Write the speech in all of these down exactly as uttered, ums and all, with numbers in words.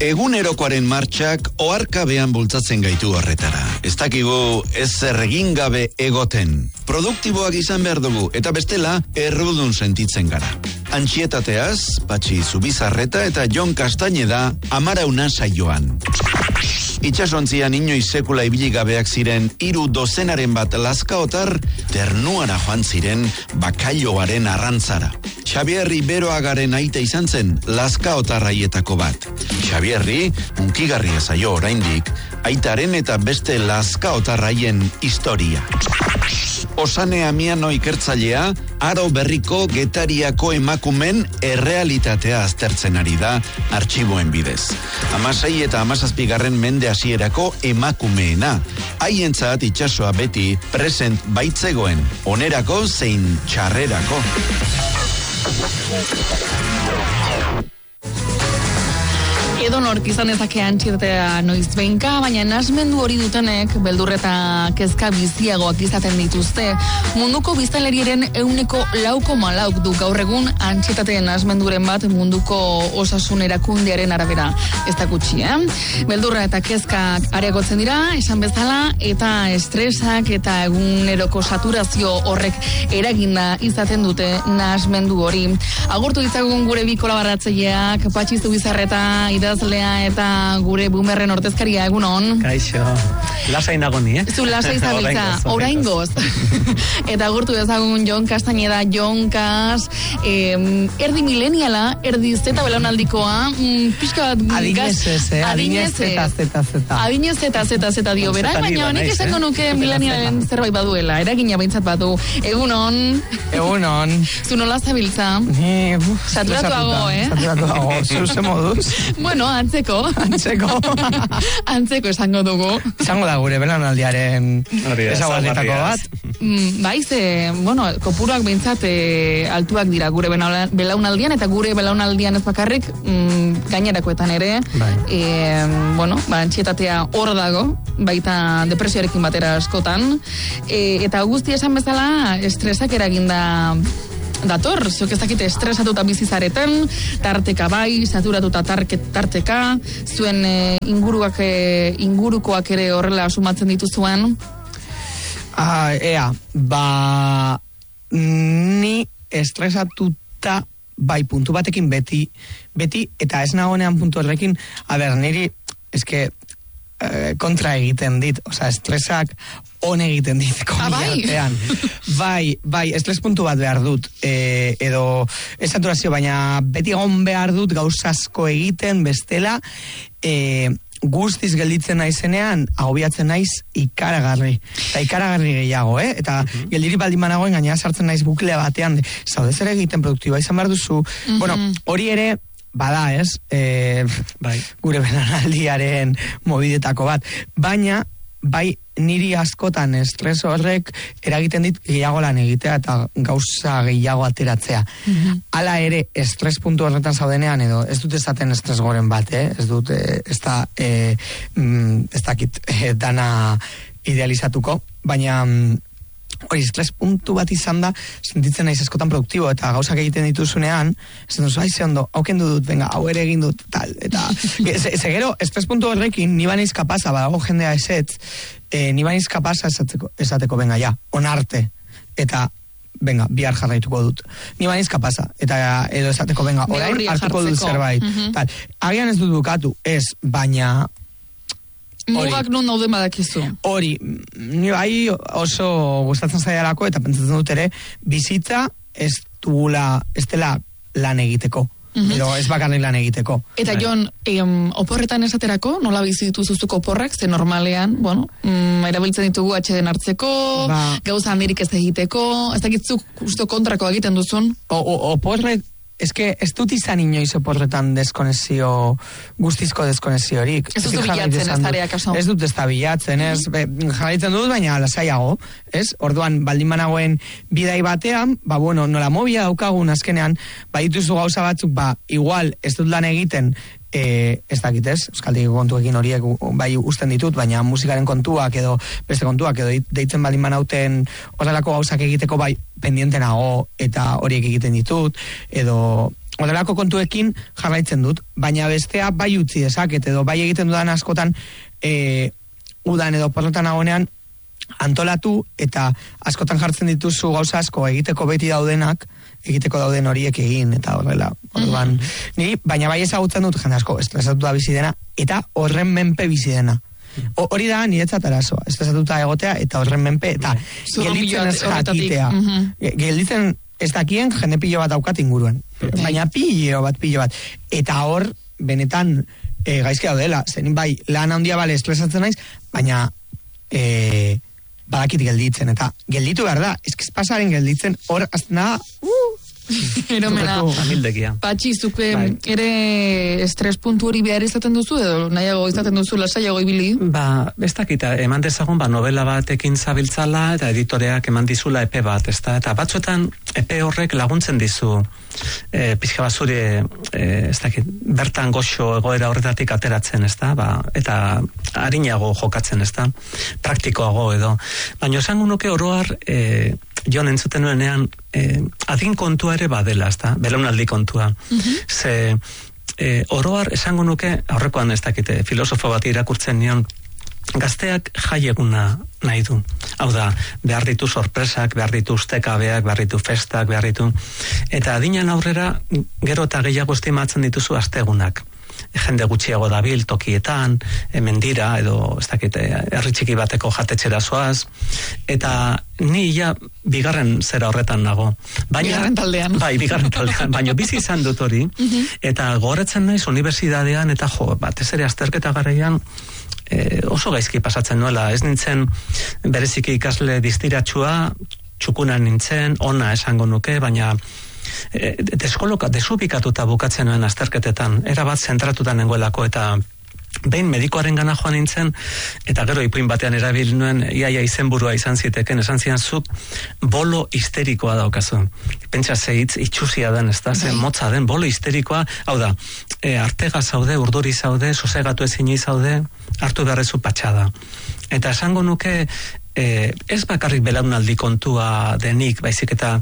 Egunerokoaren martxak oharkabean bultzatzen gaitu horretara. Ez dakigu ez zer egin gabe egoten. Produktiboak izan behar dugu, eta bestela errudun sentitzen gara. Antxietateaz, Patxi Zubizarreta eta Jon Castañeda amarauna saioan. Itxasontzian inoiz sekula ibili gabeak ziren hiru dozenaren bat lazkaotar ternuara joan ziren bakailoaren arrantzara. Xabierri Beroagaren aita izan zen lazkaotarraietako bat. Xabierri, unkigarria zaio oraindik, aitaren eta beste lazkaotarraien historia. Osane Amiano ikertzailea, aro berriko Getariako emakumen errealitatea aztertzen ari da artxiboen bidez. Hamasei eta hamazazpigarren mende hasierako emakumeena. Haientzat itsasoa beti present baitzegoen, onerako zein txarrerako. Edo nork izan ezake antxietatea noiz behinka, baina nasmendu hori dutenek beldurreta kezka biziagoak izaten dituzte. Munduko biztanleriaren ehuneko lauko malauk du gaur egun antxietateen nasmenduren bat munduko osasun erakundearen arabera. Ez da gutxi, eh? Beldurra eta kezkak areagotzen dira, esan bezala, eta estresak eta eguneroko saturazio horrek eraginda izaten dute nasmendu hori. Agurtu ditzagun gure bi kolaboratzaileak, Patxi Zubizarreta, idazlea eta gure bumerren ordezkaria, egunon. Kaixo, lasai nago ni, eh? Zu lasai zabiltza, oraingoz. Eta agurtu dezagun Jon Castañeda, Jon Cas, eh, erdi mileniala, erdi zeta belaunaldikoa, mm, pixka bat... Adinez ez, eh? Adinez zeta, zeta, zeta. Adinez zeta, zeta, zeta dio berak, baina honek esango nuke milenialen zerbait baduela, eragina behintzat badu. Egunon. Egunon. Zu nola zabiltza? Ni, uf, saturatuago, eh? Saturatuago, zuze moduz. Bueno, antzeko. Antzeko. Antzeko esango dugu. Izango da gure belaunaldiaren ezaguarretako bat. Mm, bai, ze, bueno, kopuruak behintzat e, altuak dira gure belaunaldian, eta gure belaunaldian ez bakarrik mm, gainerakoetan ere. Bai. E, bueno, ba, antxietatea hor dago, baita depresioarekin batera askotan. E, eta guzti esan bezala, estresak eraginda dator, zuek ez dakite estresatuta bizizareten, tarteka bai, saturatuta tarket, tarteka, zuen e, inguruak, e, ingurukoak ere horrela sumatzen dituzuen? Ah, ea, ba, ni estresatuta bai puntu batekin beti, beti, eta ez nagoenean puntu horrekin, a ber, niri, eske, eh, kontra egiten dit, oza, estresak on egiten dit, komiartean. Bai, bai, estres puntu bat behar dut, e, edo esaturazio, baina beti egon behar dut gauzasko egiten, bestela, e, guztiz gelditzen naizenean, agobiatzen naiz ikaragarri. Eta ikaragarri gehiago, eh? Eta uh-huh. geldiri baldin banagoen, gaina sartzen naiz bukle batean, zaude zer egiten produktiboa izan behar duzu. Uh-huh. Bueno, hori ere, bada ez, e, bai, gure belaunaldiaren mobidetako bat. Baina, bai, niri askotan estres horrek eragiten dit gehiago lan egitea eta gauza gehiago ateratzea. Mm-hmm. Hala ere, estres puntu horretan zaudenean, edo ez dut esaten estres goren bat, eh? Ez dut, eh, ez da, eh, mm, ez dakit, eh, dana idealizatuko, baina mm, hori, estres puntu bat izan da, sentitzen naiz askotan produktibo, eta gauzak egiten dituzunean, ez duzu, aize ondo, hauken dut, venga, hau ere egin dut, tal, eta, ze gero, estres puntu horrekin, ni baneiz kapasa, badago jendea esetz, eh, ni baneiz kapasa esateko, esateko, venga, ja, onarte, eta, venga, bihar jarraituko dut. Ni baneiz kapasa, eta edo esateko, venga, orain hartuko dut zerbait, mm-hmm. tal, agian ez dut bukatu, ez, baina, mugak non dauden badakizu. Hori, ni bai oso gustatzen zaialako eta pentsatzen dut ere bizitza ez dugula, ez dela lan egiteko. Mm-hmm. Edo ez bakarrik lan egiteko. Eta Jon, em, oporretan esaterako, nola bizi dituzuztuko oporrak, ze normalean, bueno, mm, erabiltzen ditugu atxeden hartzeko, ba, gauza handirik ez egiteko, ez dakitzuk justo kontrako egiten duzun? O, o, oporrek, eske ez dut izan inoiz oporretan deskonexio, guztizko deskonexiorik. Ez dut bilatzen ez tarea kaso. Ez dut ez da bilatzen, ez, mm-hmm. jarraitzen dut, baina lasaiago, ez? Orduan, baldin banagoen bidai batean, ba, bueno, nola mobia daukagun azkenean, ba, dituzu gauza batzuk, ba, igual, ez dut lan egiten, e, ez dakitez, euskaldiko kontuekin horiek bai usten ditut, baina musikaren kontuak edo beste kontuak edo deitzen baldin banauten horrelako gauzak egiteko bai pendiente nago eta horiek egiten ditut, edo Horrelako kontuekin jarraitzen dut, baina bestea bai utzi dezaket edo bai egiten dudan askotan e, udan edo porrotan agonean antolatu eta askotan jartzen dituzu gauza asko egiteko beti daudenak, egiteko dauden horiek egin eta horrela. Orduan, niri, baina bai ezagutzen dut jende asko estresatu da bizi dena eta horren menpe bizi dena. O, hori da niretzat arazoa, estresatuta egotea eta horren menpe eta gelditzen ez jakitea. Gelditzen ez dakien jende pilo bat daukat inguruen. Baina pilo bat, pilo bat. Eta hor, benetan e, gaizki daudela. Zenin bai, lan handia bale estresatzen naiz, baina e, badakit gelditzen. Eta gelditu behar da, ez pasaren gelditzen, hor azten da, uh, eromena. Patxi, zuke ere estres puntu hori behar izaten duzu, edo nahiago izaten duzu lasaiago ibili? Ba, ez dakita, eman dezagun, ba, novela batekin zabiltzala, eta editoreak eman dizula epe bat, ez da? Eta batzuetan epe horrek laguntzen dizu, e, pixka basuri, e, ez dakit, bertan goxo egoera horretatik ateratzen, ez da? Ba, eta harinago jokatzen, ez da? Praktikoago edo. Baina esango nuke oroar, e, Jon entzuten nuenean, eh, adin kontua ere badela, ez da? Belaunaldi kontua. Uh-huh. Ze, eh, oroar esango nuke, aurrekoan ez dakite, filosofo bat irakurtzen nion, gazteak jaieguna nahi du. Hau da, behar ditu sorpresak, behar ditu ustekabeak, behar ditu festak, behar ditu. Eta adinean aurrera, gero eta gehiago estimatzen dituzu astegunak. Jende gutxiago dabil tokietan, mendira, edo ez dakite, herri txiki bateko jatetxera zoaz, eta ni ja bigarren zera horretan nago. Baina, bigarren taldean. Bai, bigarren taldean, baina bizi izan dut hori, uh-huh. Eta gogoratzen naiz unibertsitatean, eta jo, batez ere azterketa garaian, e, oso gaizki pasatzen nuela, ez nintzen bereziki ikasle distiratsua, txukunan nintzen, ona esango nuke, baina E, deskoloka, desubikatuta bukatzen nuen azterketetan, era bat zentratuta nengoelako, eta behin medikoaren gana joan nintzen, eta gero ipuin batean erabil nuen, iaia izenburua izan ziteken, esan zian zuk, bolo histerikoa daukazu. Pentsa zeitz, itxusia den, ez da, zen motza den, bolo histerikoa, hau da, e, artega zaude, urduri zaude, sosegatu ezini zaude, hartu beharrezu patxada. Eta esango nuke, E, ez bakarrik belaunaldi kontua denik, baizik eta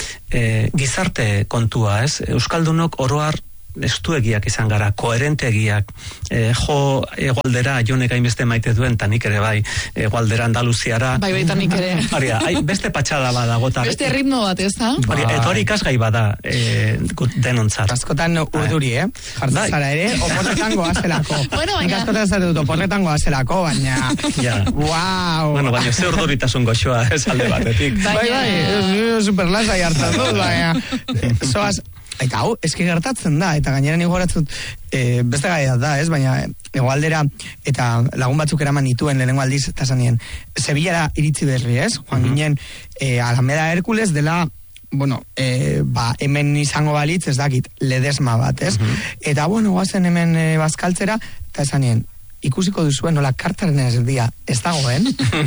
e, gizarte kontua, ez? Euskaldunok oroar estuegiak izan gara, koherentegiak, e, jo egoaldera jonek hainbeste maite duen, eta nik ere bai, egoaldera Andaluziara. Bai, bai, eta nik ere. Haria, hai, beste patxada badago. Beste ritmo bat, ez da? Haria, eta hori ikasgai bada e, denontzat. Askotan urduri, eh? Jartzen zara ere, oporretan goazelako. Bueno, baina. Askotan zara dut, oporretan goazelako, baina. Ja. Wow. Bueno, baina ze urduritasun goxoa, ez alde batetik. Bai, bai, superlasai hartzen dut, baina. Soaz, eta hau, eski gertatzen da, eta gainera nigo horatzut, e, beste gaia da, ez, baina egoaldera, eta lagun batzuk eraman nituen lehenengo aldiz, eta zanien, Sevillara iritzi berri, ez, joan uh-huh. ginen, e, Alameda Herkules dela, bueno, e, ba, hemen izango balitz, ez dakit, ledesma bat, ez, uh-huh. eta, bueno, guazen hemen e, bazkaltzera, eta zanien, ikusiko duzuen, nola kartaren ez dia, ez dagoen,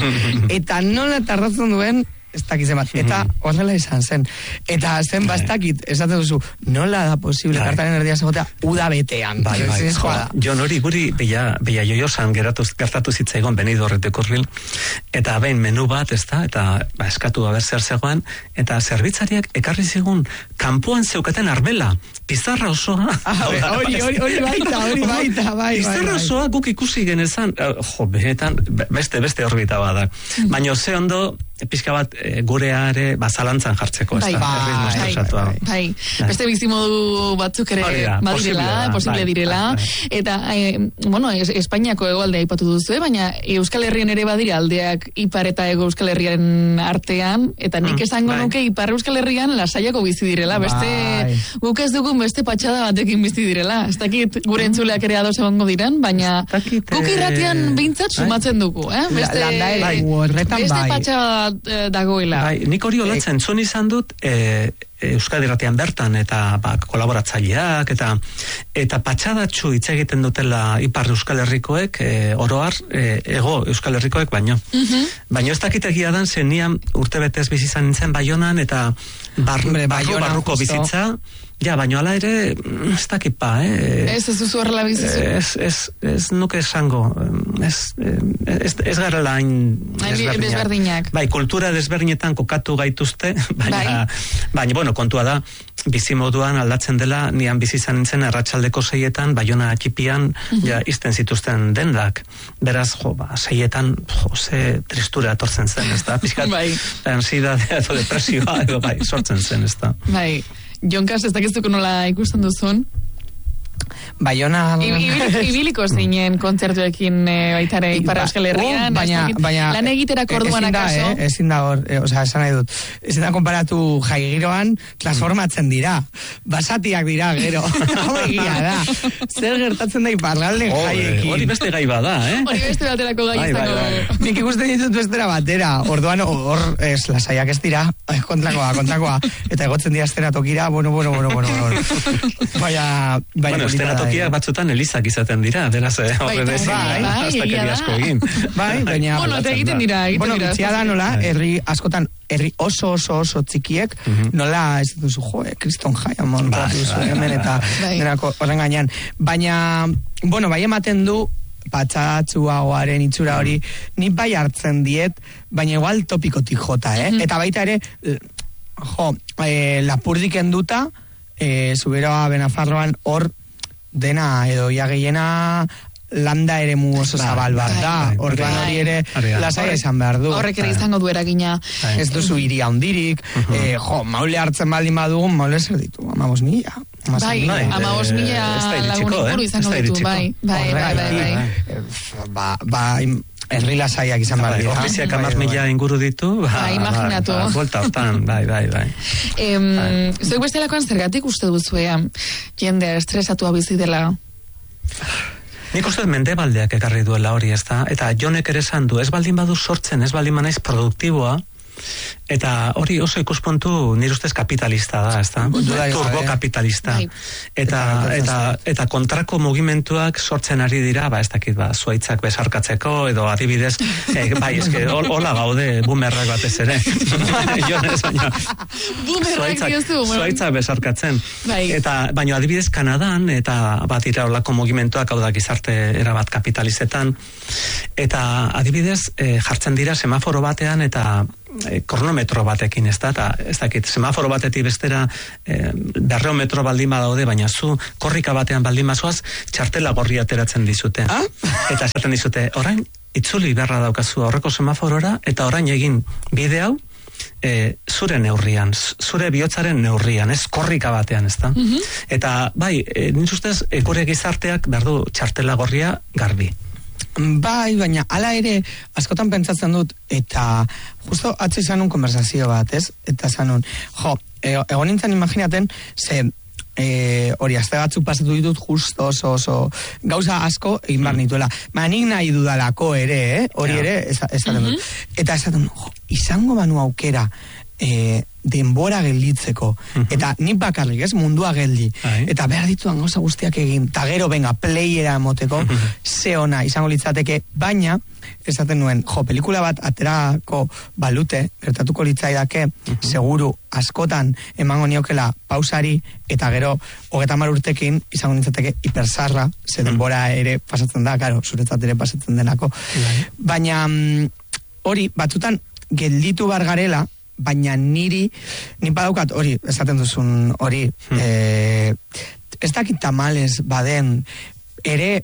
eta nola tardatzen duen, ez dakitzen bat, eta horrela izan zen. Eta zen bastakit, esaten duzu, nola da posible kartaren erdia zegotea uda betean. Bai, bai, jo, jo nori guri beia, beia joiosan gertatu zitzaigon benido horretek urbil, eta behin menu bat, ez da, eta ba, eskatu haber zer zegoen, eta zerbitzariak ekarri zigun kanpoan zeukaten arbela, pizarra osoa. Hori, hori, hori baita, hori baita, bai, pizarra osoa guk ikusi genezan, jo, benetan, beste, beste orbita bada. Baina ze ondo, pizka bat e, gureare bazalantzan jartzeko, ez da? Bai, bai, bai. Beste bizimodu batzuk ere badirela, posible direla. Eta, e, bueno, es, Espainiako hegoaldea aipatu duzu, eh? Baina Euskal Herrian ere badira aldeak ipar eta ego Euskal Herriaren artean, eta nik esango mm, nuke ipar Euskal Herrian lasaiako bizi direla, beste guk ez dugun beste patxada batekin bizi direla. Ez dakit gure entzuleak ere ados egongo diren, baina guk irratian behintzat sumatzen dugu, eh? Beste, beste patxada dagoela. Bai, nik hori olatzen zuen izan dut e, Euskal Herrian bertan eta ba, kolaboratzaileak eta eta patxadatxu hitz egiten dutela ipar Euskal Herrikoek e, oroar e, ego Euskal Herrikoek baino. Uh-huh. Baino ez dakit egia dan zenian urtebetez bizi izan nintzen Baionan eta bar, Hombre, barru, barruko justo. Bizitza ja, baino ala ere ez dakit pa, eh? Ez ez duzu horrela bizizu? Ez, ez, ez nuke esango. Ez, ez, ez garela hain desberdinak. desberdinak. Bai, kultura desberdinetan kokatu gaituzte, baina, bai. baina, bueno, kontua da, bizimoduan aldatzen dela, nian bizi izan nintzen arratsaldeko seietan, Baiona Txipian, mm-hmm. ja, izten zituzten dendak. Beraz, jo, ba, seietan, jo, ze tristura etortzen zen, ez da? Pizkat, bai. ansiedadea edo depresioa, edo bai, sortzen zen, ez da? Bai, Jonkas, ez dakizuko nola ikusten duzun? Baiona... Ibiliko zinen kontzertuekin e, baitare Ipar Euskal Herrian, baina, baina, lan egiterak orduan akaso. Eh, ezin da hor, eh, oza, esan nahi dut, ezin da konparatu jaigiroan transformatzen dira, basatiak dira gero, hau egia da, zer gertatzen da iparralde jaiekin. Hori beste gai bada, eh? Hori beste baterako gai izango. Nik ikusten ditut bestera batera, orduan hor, ez, lasaiak ez dira, kontrakoa, kontrakoa, eta egotzen dira estera tokira, bueno, bueno, bueno, bueno, bueno. Baina, baina, Tokiak batzutan elizak izaten dira, beraz, horre dezin, hasta que asko egin. Bai, baina... Bueno, eta egiten dira, egiten bueno, dira. Bueno, da nola, herri askotan, herri oso oso oso txikiek, nola, ez duzu, jo, kriston jaia montatu zu hemen, eta denako horren gainean. Baina, bueno, bai ematen du, patxatxuagoaren itxura hori, ni bai hartzen diet, baina igual topikotik jota, eh? Eta baita ere, jo, lapurdik enduta, Zuberoa Benafarroan hor dena edo ja gehiena landa ere mu oso zabal bat da, orduan hori ere lasai esan behar du. Horrek ere izango du eragina. Ez duzu iria hundirik, jo, maule hartzen baldin badugun, maule zer ditu, amabos mila. Bai, amabos mila lagun inguru izango ditu, bai, bai, bai, bai. Ba, ba, herri lasaiak izan behar dira. Ofiziak amar mila inguru ditu, ba, imaginatu. Volta hortan, bai, bai, bai. Zuek bestelakoan zergatik uste duzu, jende estresatua bizi dela? Nik uste mendebaldeak ekarri duela hori, ez da? Eta Jonek ere esan du, ez baldin badu sortzen, ez baldin manaiz produktiboa, eta hori oso ikuspuntu nire ustez kapitalista da, ez da? Turbo kapitalista. Eta, eta, eta kontrako mugimenduak sortzen ari dira, ba, ez dakit, ba, zuaitzak besarkatzeko, edo adibidez, eh, bai, eske, hola gaude, bumerrak batez ere. Jonez, baina, zuaitzak besarkatzen. Eta, baina adibidez, Kanadan, eta bat ira holako mugimenduak, hau da gizarte erabat kapitalizetan, eta adibidez, eh, jartzen dira semaforo batean, eta E, kronometro batekin, ez da, eta ez dakit, semaforo batetik bestera e, berreo metro baldin badaude, baina zu korrika batean baldin bazoaz, txartela gorri ateratzen dizute. Ah? Eta esaten dizute, orain, itzuli beharra daukazu aurreko semaforora, eta orain egin bide hau, e, zure neurrian, zure bihotzaren neurrian, ez korrika batean, ez da. Mm-hmm. Eta, bai, e, nintzustez, e, gure gizarteak behar du txartela gorria garbi. Bai, baina ala ere askotan pentsatzen dut, eta justo atzi zanun konversazio bat, ez? Eta zanun, jo, egon nintzen imaginaten, ze e, hori azte batzuk pasatu ditut justo oso oso gauza asko egin bar nituela. Ma nik nahi dudalako ere, eh? Hori yeah. ere esaten dut. Mm-hmm. Eta esaten dut, jo, izango banu aukera e, denbora gelditzeko, uh-huh. eta nik bakarrik, ez, mundua geldi, Ai. Eta behar dituan gauza guztiak egin, eta gero, venga, playera emoteko, uh-huh. ze ona, izango litzateke, baina, esaten nuen, jo, pelikula bat aterako balute, gertatuko litzaidake, uh-huh. seguru, askotan, emango niokela pausari, eta gero, hogeta mar urtekin, izango litzateke hipersarra, ze denbora ere pasatzen da, karo, zuretzat ere pasatzen denako. Uh-huh. Baina, hori, batzutan, gelditu bar garela, baina niri, ni badaukat hori, esaten duzun hori, hmm. e, ez dakit tamales baden, ere,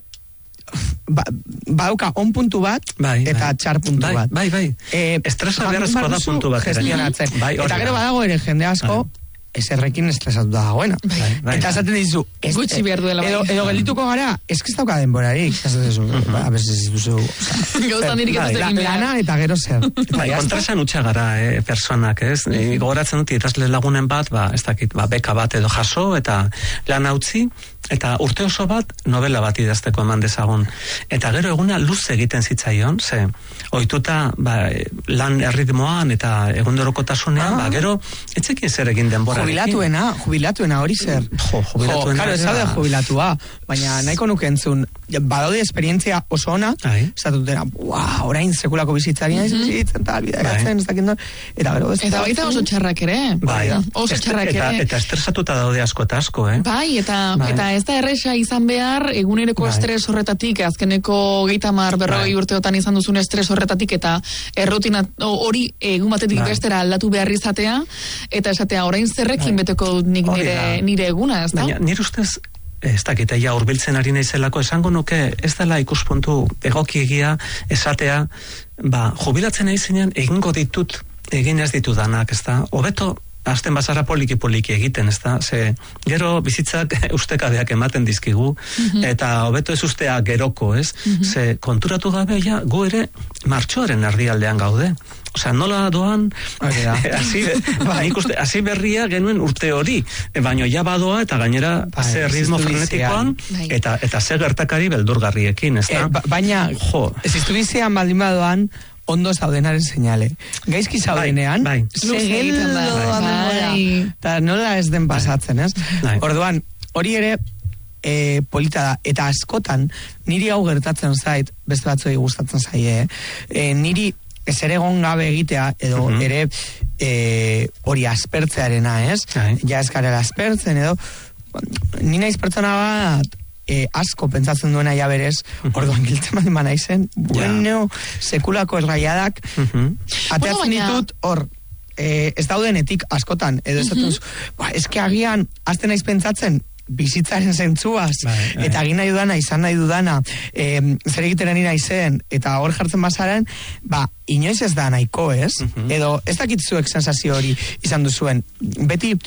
ba, badauka on puntu bat, bai, eta bai. Txar puntu bai, bat. Bai, bai, e, estresa beharrezko da puntu bat. Bai, eta gero badago ere jende asko, bai. Eserrekin estresatu da dagoena. Bai, bai, eta esaten dizu, gutxi behar duela. Edo, edo geldituko gara, ez que ez dauka denborarik, esaten dizu, uh-huh. a bezez dituzu. Gauzan dirik ez egin behar. Lana eta gero zer. Bai, kontrasan utxa gara, eh, personak, ez? E, gogoratzen dut, itasle lagunen bat, ba, ez dakit, ba, beka bat edo jaso, eta lan utzi, eta urte oso bat novela bat idazteko eman dezagun. Eta gero eguna luz egiten zitzaion, ze, ohituta ba, lan erritmoan eta egundorokotasunean, ah. ba, gero, etzekin zer egin denbora. Jubilatuena, jubilatuena hori zer. Jo, jubilatuena. Jo, karo, ez da jubilatua, baina nahiko nuke entzun, badaude esperientzia oso ona, esatu dutena, wow, orain sekulako bizitzari naiz bizitzen, eta albideratzen, ez dakit, eta gero ez. Eta baita oso txarrak ere. Bai, oso txarrak ere. Eta estresatuta daude asko eta asko, eh? Bai, eta eta ez da erresa izan behar, egunereko estres horretatik, azkeneko geita mar berrogei urteotan izan duzun estres horretatik, eta errutina hori egun batetik bestera aldatu behar izatea, eta esatea orain zerrekin beteko nik nire eguna, ez da? Baina, nire ustez, ez dakit, ja urbiltzen ari naizelako, esango nuke ez dela ikuspuntu egokiegia esatea, ba, jubilatzen aizenean egingo ditut, egin ez ditudanak, ez da? Hobeto, azten bazara poliki-poliki egiten, ez da? Ze, gero bizitzak ustekabeak ematen dizkigu, mm-hmm. eta hobeto ez ustea geroko, ez? Mm-hmm. Ze, konturatu gabe, ja, gu ere martxoaren erdialdean gaude. Osea, nola doan, hasi bai. berria genuen urte hori, baino ja badoa eta gainera bai, ze ritmo frenetikoan eta eta ze gertakari beldurgarriekin, ez da? E, ba, baina, jo, ez iztubizean baldin badoan, ondo zaudenaren seinale. Gaizki zaudenean, bai, bai. segeldoan bai. Eta nola ez den pasatzen, ez? Bai. Orduan, hori ere, e, polita da, eta askotan, niri hau gertatzen zait, beste batzuei gustatzen zaie, e, niri ez ere egon gabe egitea, edo uh-huh. ere e, hori aspertzearena, ez? Hai. Ja ez garela aspertzen, edo ni naiz pertsona bat e, asko pentsatzen duena ja berez, uh-huh. orduan giltzen bali mana izen, bueno, sekulako esgaiadak, uh-huh. ateatzen bueno, ditut hor, e, ez daudenetik askotan, edo ez uh-huh. ba, eske agian, azten naiz pentsatzen, bizitzaren zentzuaz, bai, bai. Eta egin nahi dudana, izan nahi dudana, e, zer egiten ari naizen, eta hor jartzen bazaren, ba, inoiz ez da nahiko, ez? Uh-huh. Edo, ez dakit zuek sensazio hori izan duzuen. Beti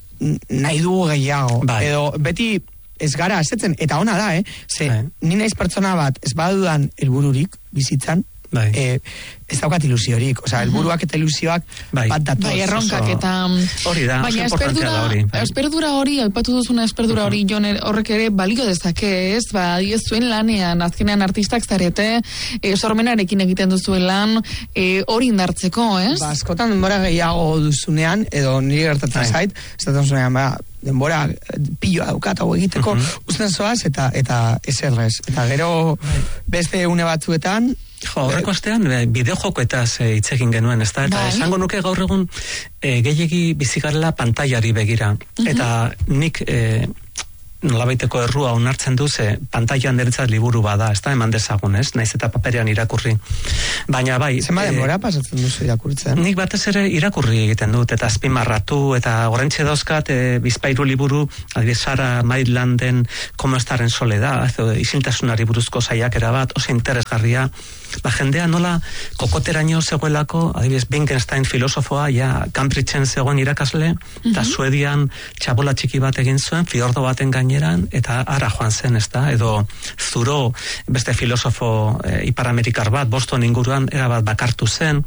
nahi dugu gehiago, bai. Edo, beti ez gara asetzen, eta ona da, eh? Ze, bai. Ni naiz pertsona bat, ez badudan helbururik bizitzan, bai. E, ez daukat ilusiorik, osea, helburuak eta ilusioak bai. Bat datoz. Bai, erronkak eta... Hori da, oso importantea da hori. Bai. Esperdura hori, aipatu duzuna esperdura hori, uh-huh. Jon, horrek ere balio dezake, ez? Ba, ez zuen lanean, azkenean artistak zarete, e, sormenarekin egiten duzuen lan, e, hori indartzeko, ez? Ba, askotan denbora gehiago duzunean, edo niri gertatzen zait, ez da zunean, ba, denbora piloa daukat hau egiteko, uh-huh. Uzten zoaz, eta, eta ez errez. Eta gero, beste une batzuetan, jo, horreko astean, bideojokoetaz hitz egin genuen, ez da? Eta bai. Esango nuke gaur egun e, gehiegi bizigarela pantailari begira. Uh-huh. Eta nik e, nolabaiteko errua onartzen du, ze pantailan deretzat liburu bada, ez da, eman dezagun, ez? Naiz eta paperean irakurri. Baina bai... Zema denbora e, pasatzen duzu irakurtzen? Nik batez ere irakurri egiten dut, eta azpimarratu, eta gorentxe dauzkat, e, bizpairu liburu, adibidez, Sara Maidlanden Como estar en soledad, edo isiltasunari buruzko saiakera bat, oso interesgarria, ba, jendea nola kokoteraino zegoelako, adibidez, Wittgenstein filosofoa, ja, Cambridgeen zegoen irakasle, eta uh-huh. Suedian txabola txiki bat egin zuen, fiordo baten gaineran, eta ara joan zen, ez da? Edo Zuro, beste filosofo e, iparamerikar bat, Boston inguruan, erabat bakartu zen.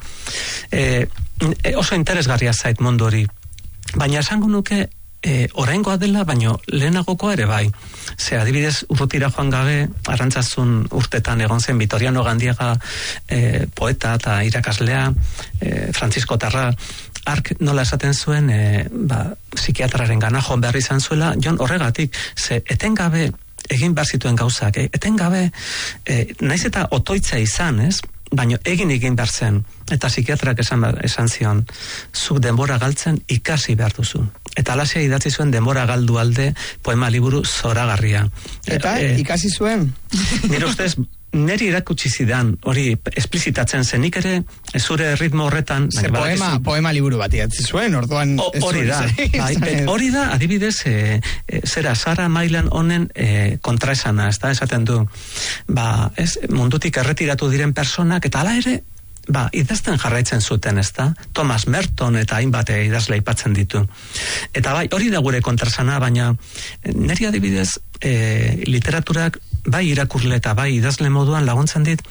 E, e, oso interesgarria zait mundu hori. Baina esango nuke, E, oraingoa dela, baino lehenagokoa ere bai. Ze adibidez, urrutira joan gabe, Arrantzazun urtetan egon zen Vitoriano Gandiaga e, poeta eta irakaslea, e, Francisco Tarra, ark nola esaten zuen, e, ba, psikiatraren gana joan behar izan zuela, jon horregatik, ze etengabe egin behar zituen gauzak, e, etengabe, e, naiz eta otoitza izan, ez? Baina egin egin behar zen, eta psikiatrak esan, esan zion, zuk denbora galtzen ikasi behar duzu. Eta alasia idatzi zuen denbora galdu alde poema liburu zoragarria. Eta e, ikasi zuen? Nire ustez, neri irakutsi zidan, hori esplizitatzen zen, nik ere, zure ritmo horretan... Zer poema, ez, poema liburu bat idatzi zuen, orduan... Hori da, hori da, adibidez, e, e, zera, Sara Mailan honen e, kontraesana, ez da, esaten du, ba, ez, mundutik erretiratu diren personak, eta ala ere, ba, idazten jarraitzen zuten, ez da? Thomas Merton eta hainbat idazle aipatzen ditu. Eta bai, hori da gure kontrasana, baina neri adibidez, e, literaturak bai irakurle eta bai idazle moduan laguntzen dit,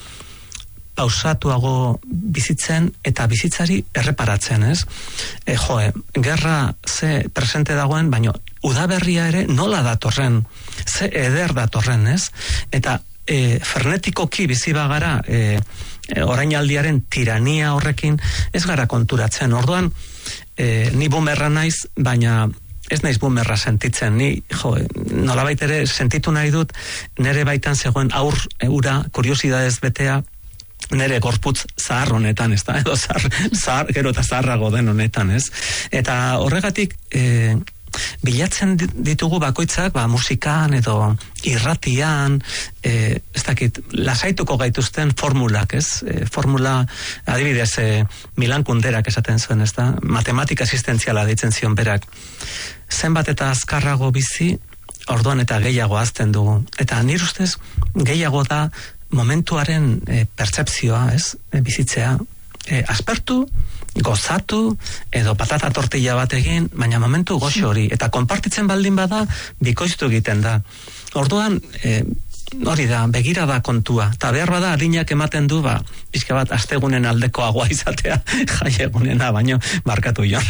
pausatuago bizitzen eta bizitzari erreparatzen, ez? E, joe, gerra ze presente dagoen, baina udaberria ere nola datorren, ze eder datorren, ez? Eta e, frenetikoki bizi bagara, e, e, orainaldiaren tirania horrekin ez gara konturatzen. Orduan, e, ni bumerra naiz, baina ez naiz bumerra sentitzen, ni, jo, nolabait ere sentitu nahi dut, nere baitan zegoen aur ura, kuriosidadez betea, nere gorputz zahar honetan, ez da, edo zahar, zahar, gero eta zaharrago den honetan, ez? Eta horregatik, e, bilatzen ditugu bakoitzak, ba, musikan edo irratian, e, ez dakit, lasaituko gaituzten formulak, ez? E, formula, adibidez, e, Milan Kunderak esaten zuen, ez da? Matematika asistentziala deitzen zion berak. Zenbat eta azkarrago bizi, orduan eta gehiago azten dugu. Eta nire ustez, gehiago da, momentuaren e, pertzepzioa, ez, e, bizitzea, e, aspertu, gozatu, edo patata tortilla bat egin, baina momentu goxo hori, eta konpartitzen baldin bada, bikoiztu egiten da. Orduan, e, hori da, begira da kontua, eta behar bada, adinak ematen du, ba, pixka bat, astegunen aldeko agua izatea, jaiegunena, baino, barkatu joan.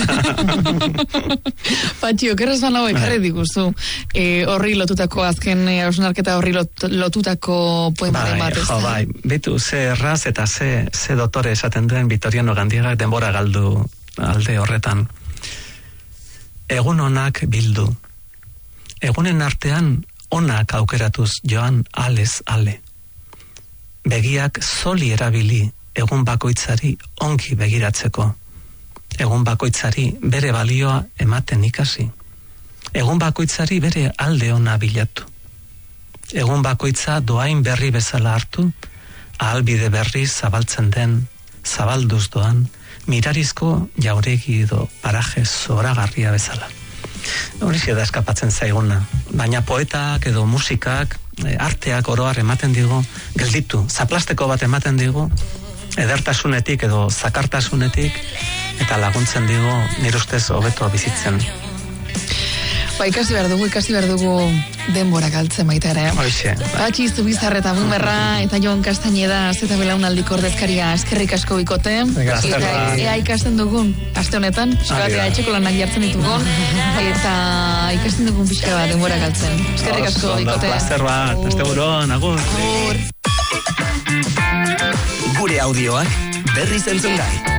Patxi, okerrez banago ekarri diguzu, e, horri lotutako, azken e, hausnarketa horri lot, lotutako poemaren bat, ez da? Bai, betu, ze erraz eta ze, ze dotore esaten duen Vitoriano Gandiagak denbora galdu alde horretan. Egun onak bildu. Egunen artean onak aukeratuz joan alez ale. Begiak zoli erabili egun bakoitzari ongi begiratzeko. Egun bakoitzari bere balioa ematen ikasi. Egun bakoitzari bere alde ona bilatu. Egun bakoitza doain berri bezala hartu, ahalbide berri zabaltzen den, zabalduz doan, mirarizko jauregi edo paraje zoragarria bezala. Horixe da eskapatzen zaiguna, baina poetak edo musikak, arteak oroar ematen digu, gelditu, zaplasteko bat ematen digu, edertasunetik edo zakartasunetik, eta laguntzen digu nire ustez hobeto bizitzen. Ba, ikasi behar dugu, ikasi behar dugu denbora galtzen baita ere. Hoxe. Patxi Zubizar eta Bumerra eta Jon Castañeda eta belaunaldiko ordezkaria eskerrik asko bikote. Eta ea ikasten dugun, aste honetan, eskabatea etxeko lanak jartzen ditugun, eta ikasten dugun pixka bat denbora galtzen. Eskerrik asko bikote. Plazer bat, aste buron, agur. Agur. Gure audioak berriz entzun gai.